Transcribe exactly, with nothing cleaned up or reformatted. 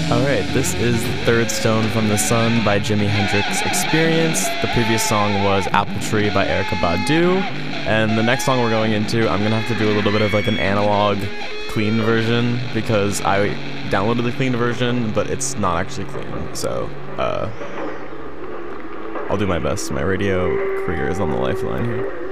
Alright, this is The Third Stone from the Sun by Jimi Hendrix Experience. The previous song was Apple Tree by Erykah Badu. And the next song we're going into, I'm gonna have to do a little bit of like an analog clean version because I downloaded the clean version, but it's not actually clean. So, uh, I'll do my best. My radio career is on the lifeline here.